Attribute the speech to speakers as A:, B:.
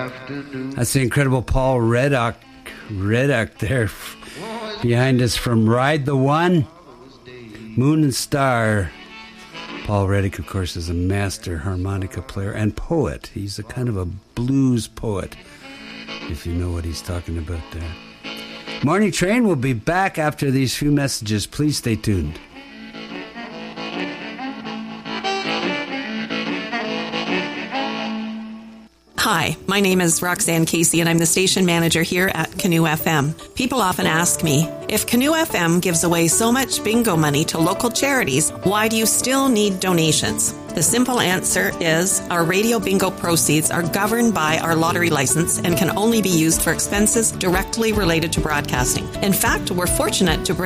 A: That's the incredible Paul Reddock there behind us from Ride the One, Moon and Star. Paul Reddock, of course, is a master harmonica player and poet. He's a kind of a blues poet, if you know what he's talking about there. Morning Train will be back after these few messages. Please stay tuned.
B: Hi, my name is Roxanne Casey, and I'm the station manager here at Canoe FM. People often ask me, if Canoe FM gives away so much bingo money to local charities, why do you still need donations? The simple answer is our radio bingo proceeds are governed by our lottery license and can only be used for expenses directly related to broadcasting. In fact, we're fortunate to bring